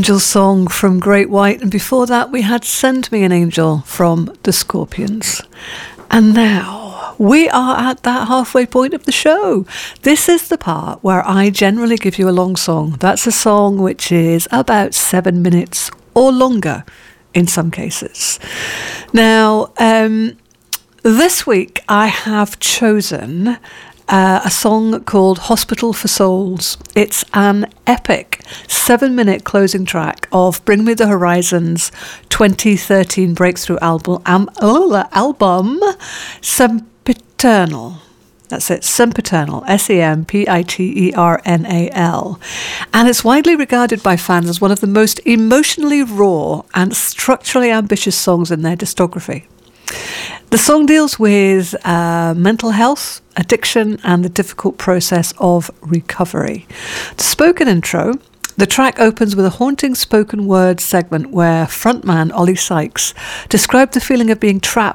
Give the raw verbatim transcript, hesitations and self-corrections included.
Angel Song from Great White, and before that we had Send Me an Angel from the Scorpions. And now we are at that halfway point of the show. This is the part where I generally give you a long song. That's a song which is about seven minutes or longer in some cases. Now, um, this week I have chosen Uh, a song called Hospital for Souls. It's an epic seven-minute closing track of Bring Me the Horizon's twenty thirteen breakthrough album, um, oh, album Sempiternal. That's it, Sempiternal, S E M P I T E R N A L. And it's widely regarded by fans as one of the most emotionally raw and structurally ambitious songs in their discography. The song deals with uh, mental health, addiction, and the difficult process of recovery. The spoken intro, the track opens with a haunting spoken word segment where frontman Ollie Sykes described the feeling of being trapped